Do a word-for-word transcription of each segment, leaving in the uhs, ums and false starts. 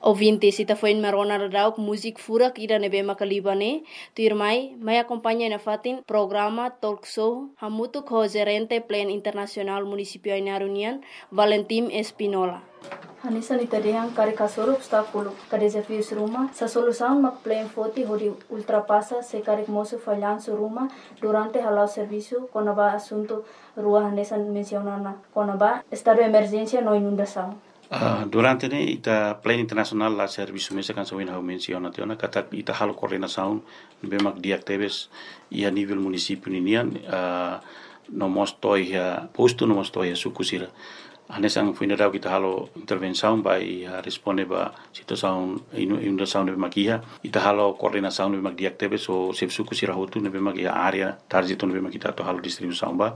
Ouvintes, ita foi marona radau música fura kira nebe makalibane, tu irmai, mai acompanha na fatin programa talk show hamutu ko gerente plan internacional municipio Ainaro União, Valentim Espinola. Hanisa ni tadiang kari kasoro obstáculo, ka desafios ruma, sa solução mak plan foti hodi ultrapassa se kari moço falhanço ruma durante halau serviço quando ba assunto rua hanisa mencionana, quando ba estado de emergência no inundação. Uh, durante ne ita plan internacional la serviço mesa kan sawin hau menciona tiona kata ita halo coordenação bemak diactebes ia nível município ninian uh, no mosto ia posto no mosto ia sukusira anesang funerau kita halo intervenção vai responde ba situação inundação de makia ita halo coordenação de bemak diactebes o sep sukusira hotu ne bemak ia area target no bemak kita to halo distribuição ba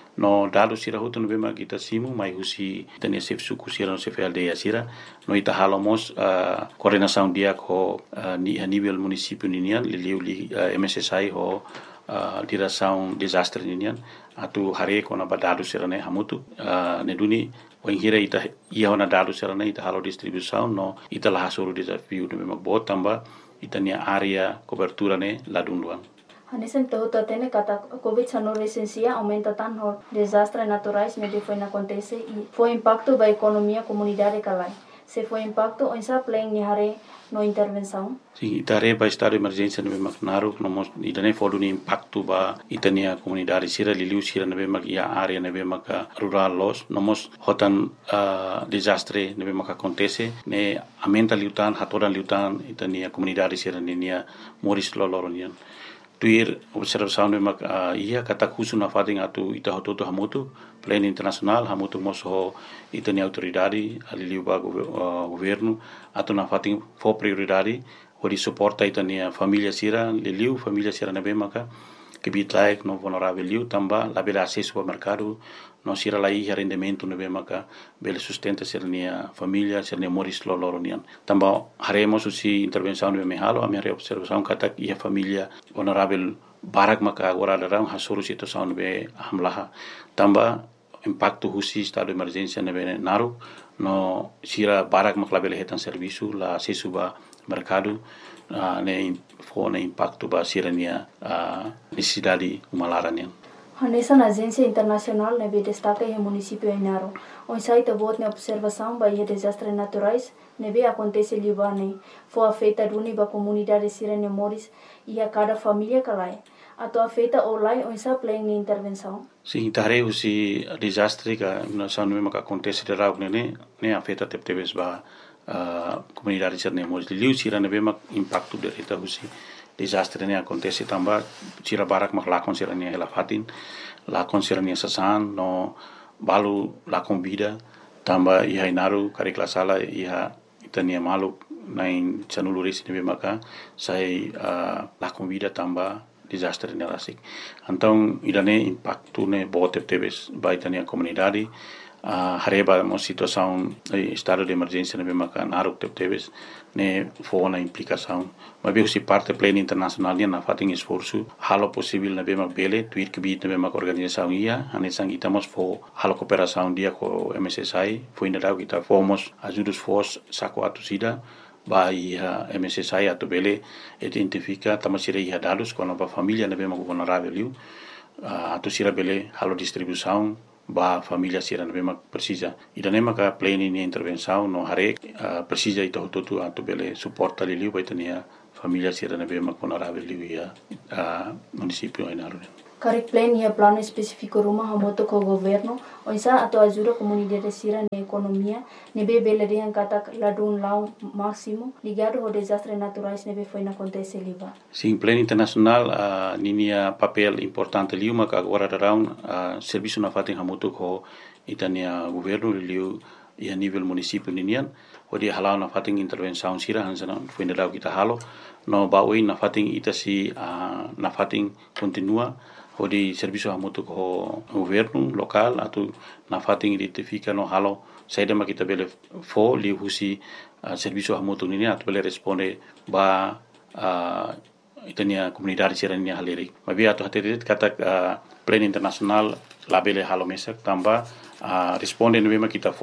no dado sira hutu no bema kita simu mai husi tania sef suku sira no sef aldeia sira no ita halomos uh, coordenação dia ko uh, ni a nível município ninian liliu li uh, M S S I ho uh, direção desastre ninian atu hare ko na badado sira ne hamutu uh, ne duni wengira ita ia na dado sira ne ita halo distribuição no ita la hasuru desafio no bema botamba ita nia area cobertura ne ladunduan. Hanesan tahu tatene kata COVID dezenove licencia aumenta tanto desastres naturais me foi acontece e foi impacto ba economia comunidade calai. Se foi impacto onsa plan ni hare no intervenção. Sim, itare ba estado de emergência no bemak naru no mos idane fodu ni impacto ba itania comunidade sira liliu sira no bemak ia area no bemak rural los no mos hotan uh, desastre no bemak acontece ne aumenta liutan hatoran liutan itania comunidade sira ninia moris loloronian. Tuir observação de mak uh, ia kata khusu na fading atu ita hototo hamutu plan internacional hamutu moso itani autoridade aliliu ba uh, governo atu na fading for prioridade hori suporta itani família sira liliu família sira na bemaka que bitlaik no vulnerável liu tamba la bela acesso ao mercado no sira la ia rendimento no bemaka bela sustenta sernia família sernia moris loloronian tamba haremos usi intervenção no mehalo a minha observação kata ia família vulnerável barak maka agora darão hasuru situação be hamlaha tamba impacto husi estado de emergência no naru no sira barak makla bela hetan serviço la acesso ba mercado uh, ne fo ne impacto ba sirania uh, necessidade umalaranian. Hanesa na agência internacional ne be destaca e município Ainaro. On site bot ne observação ba e desastres naturais ne be acontece libane. Fo afeta duni ba comunidade sirania moris e a cada família calai. Ato afeta olai on sa plan ne intervenção. Sim, tare usi desastre ka na sanu me ka acontece de rau ne ne afeta teptebes ba Uh, comunidade sirne moris liu sira ne bema impacto de reta husi desastre ne acontece tamba sira barak mak lakon sira ne hela fatin lakon sira ne sasan no balu lakon vida tamba iha inaru kare klasala iha itania malu nain sanuluris ne bema ka sai uh, lakon vida tamba desastre ne rasik então idane impacto ne bote tebes baitania comunidade Uh, hareba mo situação eh, estado de emergência na bemaka naruk tebes ne fo na implicação mas bem se parte plano internacional na fating esforço halo possível na bema bele tuir que bit na bema organização ia anesang itamos fo halo cooperação dia com M S S I foi ainda kita fomos ajudos fos saco atusida ba ia M S S I atu bele identifica tamasira ia dados com a família na bema vulnerável liu uh, atusira bele halo distribuição ba família sira na bema precisa ida nema ka plane ni intervenção no hare uh, precisa ito tutu atu bele suporta liu ba itania família sira na bema vulnerável liu ia uh, município Ainaro. Karik plan ia plano específico rumah hamoto ko governo oisa atau ajuda comunidade sira na economia nebe bele yang kata ladun lau máximo ligado ao desastre naturais nebe foi na acontece liba. Sim, plano internacional uh, ninia papel importante liu maka agora darão uh, serviço na fatin hamoto ko itania governo liu ia nível município ninian odi halau na fatin intervenção sira hansana foi na kita halo no baoi na fatin itasi uh, na fatin continua odi serviço hamutu ko governo local atu na fating identifica no halo saida makita bele fo li husi uh, serviço hamutu ni atu bele responde ba uh, itania comunidade sirania haleri mabi atu hateri kata uh, plan international labele halo mesak tamba uh, responde no makita fo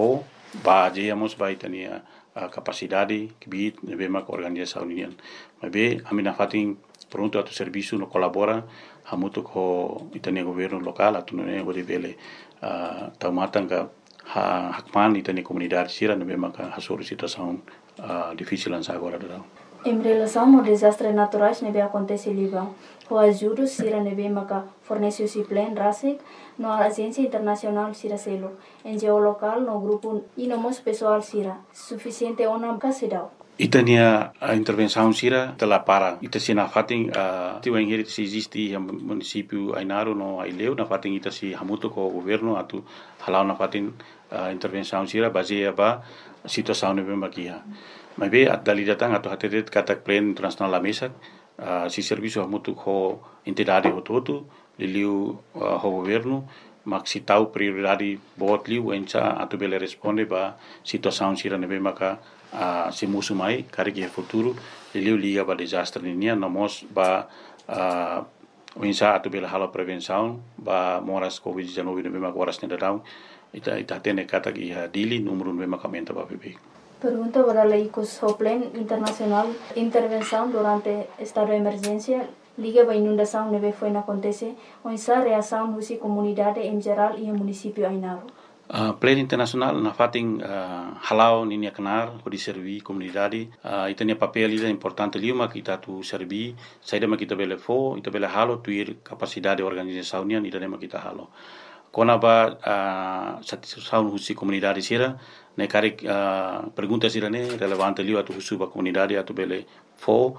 ba jeyamos ba itania uh, capacidade que bit nebe mak organização union mas be amina fatin pronto atu serviço no colabora hamutu ko itania governo local atu ne gode bele uh, taumatanga ha hakman itania comunidade sira nebe mak hasuru situação uh, difícil agora do. Em relação aos desastres naturais que acontecem em Líbano, o ajuda Sira nebe maka fornece o plan RASIC no agência internacional Sira Selo, em geolocal no grupo e no mos pessoal Sira, suficiente ona casidao. Itania a intervenção Sira telah para ita sina fating a tiu engeri se existe em município Ainaro no Aileu na fating ita si hamutu ko governo atu halau na fating a intervenção Sira baseia ba situação nebe makia. Mas be at dali datang atau hatetet katak plan internasional la mesa uh, si serviço hamutu ko entidade hototu liliu uh, ho governo mak si tau prioridade bot liu encha atu bele responde ba situação sira nebe maka uh, si musu mai kare ki futuro liliu liga ba desastre ninia nomos ba uh, encha atu bele halo prevenção ba moras covid dezenove nebe maka horas nedadau ita ita tene katak iha dili número nebe maka menta ba bebe. Pergunta para la I C O S, o Plan Internacional Intervenção durante estado de emergência, liga a inundação neve foi na acontece, onde a reação da comunidade em geral e o município Ainaro. Uh, Plan Internacional na fating uh, halau ninia kenar kodi servi komunidade uh, itania papel ida importante liuma kita tu servi saida ma kita bele fo ita bele halo tuir capacidade organização nia ida ma kita halo kona ba uh, satisfação husi komunidade sira ne kare uh, pergunta sira ne relevante liu atu husu ba komunidade atu bele fo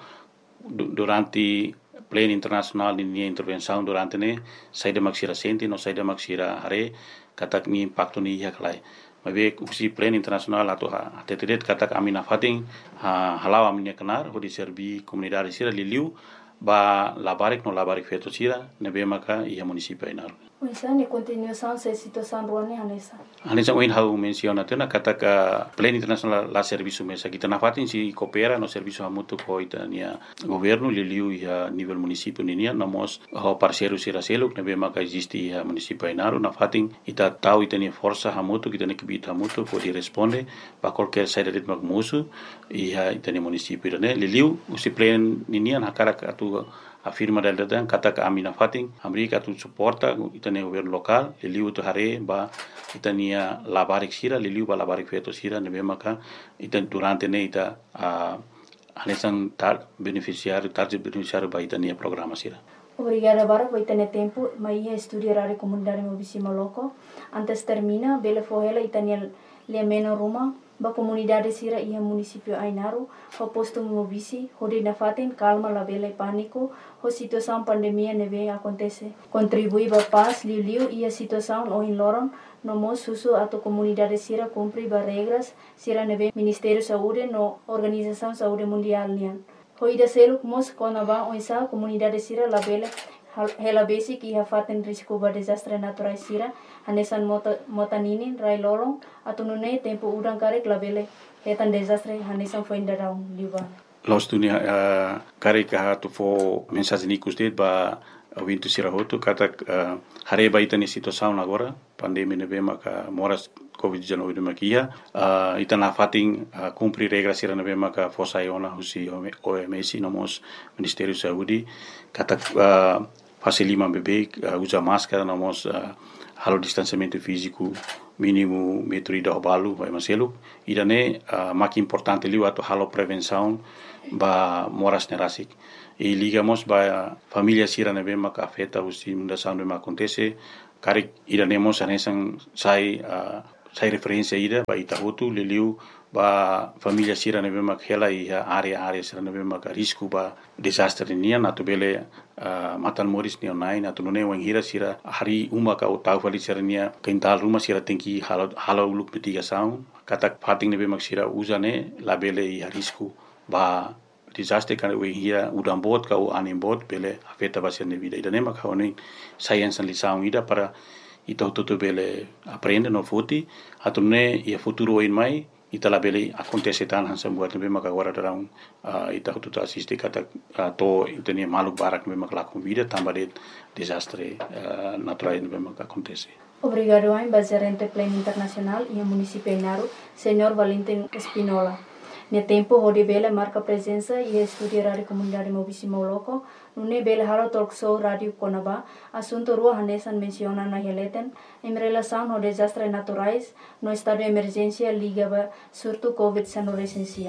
durante Plan Internacional ninia intervenção durante ne saida maksira senti no saida maksira hare katak ni impacto ni ya kalai mabe usi Plan Internacional atau ha tetedet katak amina fating ha halau amina kenar ho di servi komunidade sira liliu ba labarik no labarik feto sira nebe maka ia municipio Ainaro. Oisa ne continuação se situação ruane hanesa. Hanesa oin hau menciona tena katak Plan Internacional la serviço mesa kita na fating si coopera no serviço hamutu ko itania governo liliu ia nível municipio ninia namos ho parceiro sira selo nebe maka existe ia municipio Ainaro na fating ita tau itania força hamutu kita ne kibita hamutu pode responde ba qualquer saída de magmusu ia itania municipio ne liliu usi plan ninia na karak atu afirma del datang kata ka amina fating amerika tu suporta itania governo local liliu tu hare ba itania labarik sira liliu ba labarik feto sira nebe maka itan durante ne ita uh, anesan tar beneficiário target beneficiário ba itania programa sira. Obrigada para por ter tempo, mas ia estudar a comunidade mobisima loco. Antes termina, bele fohela itania le meno ruma ba comunidade sira ia municipio Ainaro, ho posto mobisi, ho de nafaten calma la bele pânico, ho situação pandemia neve acontece. Contribui ba paz liu liu ia situação o in loron, no mos susu ato comunidade sira cumpri ba regras sira neve Ministério Saúde no Organização Saúde Mundial nian. Ho ida selo mos kona ba oisa comunidade sira la bele hela basic ia faten risco ba desastre natural sira hanesan mota motaninin rai lolong atau nune tempo udang karek labele hetan desastre hanesan foi ndarau liban los dunia uh, karek ha tu fo mensagem ni kustet ba wintu sira hotu kata uh, hare ba itani situação agora pandemia nebe maka moras covid dezenove de makia uh, itana fating uh, cumprir regras sira nebe maka fosa iona husi O M S nomos Ministério Saúde kata uh, fase lima bebê uh, usa máscara nomos uh, halo distanciamento físico mínimo metro e dau balu vai maselo idane uh, mak importante liu atau halo prevenção ba moras nerasik e ligamos ba família sira nebe maka afeta usi mundação nebe acontece karik idanemos anesan sai uh, sai referência ida ba itahutu liliu ba família sira nebe mak hela ia area area sira nebe mak risco ba desastre nian atu bele uh, matan moris ni online atu none wang hira sira hari uma ka utau fali sira nia kental rumah sira tingki halo halo uluk mitigação katak fating nebe mak sira uzane la bele ia risco ba desastre kan we hira udam bot ka u anim bot bele afeta ba sira vida ida nema ka oni science and lição ida para ito toto bele aprende no futi atu ne ia futuro in mai ita la bele acontece tan hansa buat nebe maka agora darang uh, ita tutu assiste kata uh, to itania maluk barak nebe maka lakum vida tambah de desastre uh, natural nebe maka acontece. Obrigado a Gerente Plan Internacional e a Município Inaru, senhor Valentim Espinola. No tempo, onde bela marca presença e estudia rádio comunidade Mobisimo Loco, no bela halo talk show rádio Conaba, assunto rua hanesan menciona na releten, em relação ao desastres naturais, no estado de emergência ligava surto Covid dezenove recensia.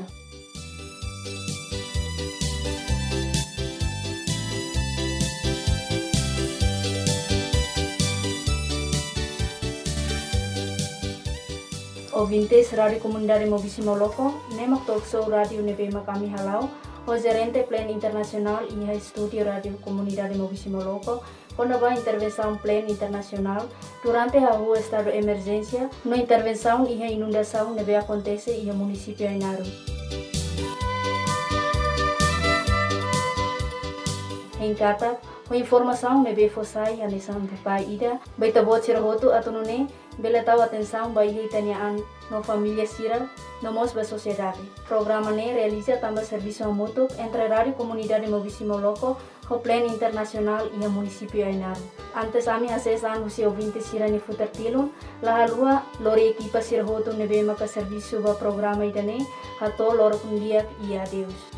Ouvintes Rádio Comunidade Mobisimo Loco, nemak talk show rádio nebema kami halau, o gerente Plan Internacional e a estúdio Rádio Comunidade Mobisimo Loco, quando a intervenção Plan Internacional, durante a rua estado de emergência, no intervenção e a inundação nebe acontece e o município Inaru. Em Kata, a informação nebe fosai a nisan bukai ida, baita bot sirahoto atunune, bela tahu atenção bayi itaniaan no família sira no mos ba sociedade. Programa ne realiza também serviço mútuo entre Rádio Comunidade Mobisimo Loco, o Plan Internacional e o município Inaru. Antes ami acesan usi ouvinte sira ni futertilun, la halua lori equipa sira hoto nebe maka serviço ba programa idane, hato loro kundiak e adeus.